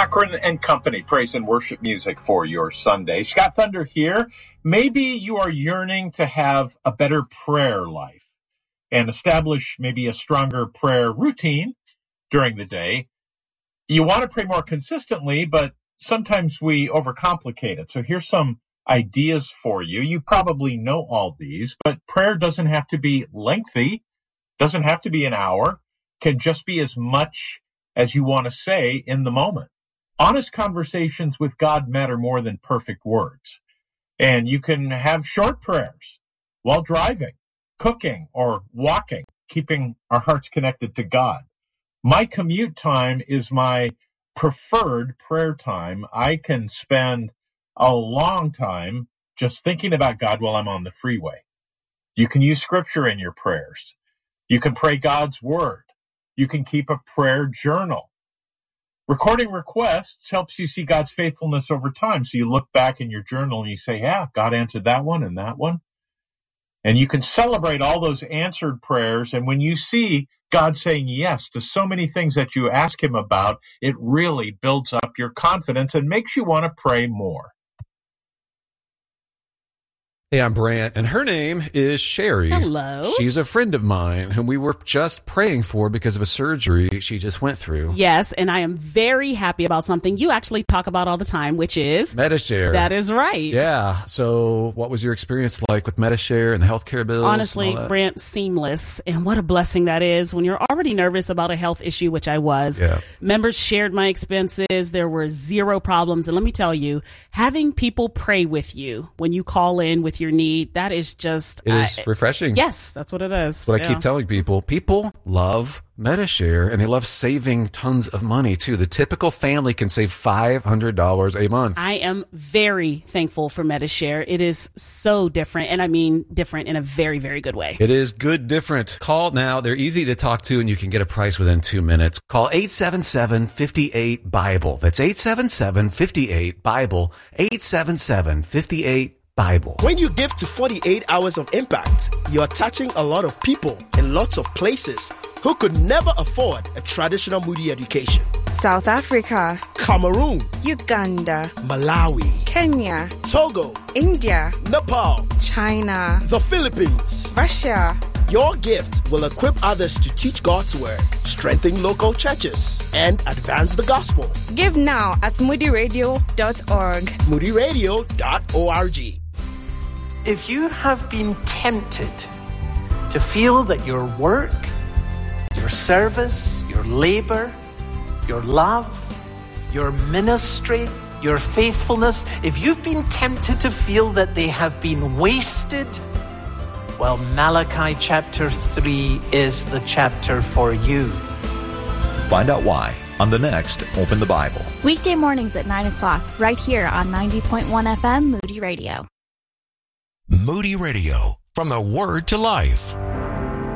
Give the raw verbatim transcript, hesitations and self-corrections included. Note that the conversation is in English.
Cochran and Company, praise and worship music for your Sunday. Scott Thunder here. Maybe you are yearning to have a better prayer life and establish maybe a stronger prayer routine during the day. You want to pray more consistently, but sometimes we overcomplicate it. So here's some ideas for you. You probably know all these, but prayer doesn't have to be lengthy, doesn't have to be an hour, can just be as much as you want to say in the moment. Honest conversations with God matter more than perfect words. And you can have short prayers while driving, cooking, or walking, keeping our hearts connected to God. My commute time is my preferred prayer time. I can spend a long time just thinking about God while I'm on the freeway. You can use scripture in your prayers. You can pray God's word. You can keep a prayer journal. Recording requests helps you see God's faithfulness over time. So you look back in your journal and you say, yeah, God answered that one and that one. And you can celebrate all those answered prayers. And when you see God saying yes to so many things that you ask him about, it really builds up your confidence and makes you want to pray more. Hey, I'm Brant, and her name is Sherry. Hello. She's a friend of mine whom we were just praying for because of a surgery she just went through. Yes, and I am very happy about something you actually talk about all the time, which is Medi-Share. That is right. Yeah. So what was your experience like with Medi-Share and the healthcare bills? Honestly, Brant, seamless. And what a blessing that is when you're already nervous about a health issue, which I was. Yeah. Members shared my expenses. There were zero problems. And let me tell you, having people pray with you when you call in with your need, that is just it is uh, refreshing. Yes, that's what it is. That's what yeah. I keep telling people. People love Medi-Share, and they love saving tons of money too. The typical family can save five hundred dollars a month. I am very thankful for Medi-Share. It is so different, and I mean different in a very, very good way. It is good different. Call now. They're easy to talk to, and you can get a price within two minutes. Call eight seven seven, five eight, BIBLE. That's eight seven seven, five eight, BIBLE. eight seven seven, five eight, Bible. When you give to forty-eight hours of impact, you're touching a lot of people in lots of places who could never afford a traditional Moody education. South Africa, Cameroon, Uganda, Malawi, Kenya, Togo, India, Nepal, China, the Philippines, Russia. Your gift will equip others to teach God's word, strengthen local churches, and advance the gospel. Give now at moody radio dot org. moody radio dot org. If you have been tempted to feel that your work, your service, your labor, your love, your ministry, your faithfulness, if you've been tempted to feel that they have been wasted, well, Malachi chapter three is the chapter for you. Find out why on the next Open the Bible. Weekday mornings at nine o'clock, right here on ninety point one F M Moody Radio. Moody Radio, from the Word to Life.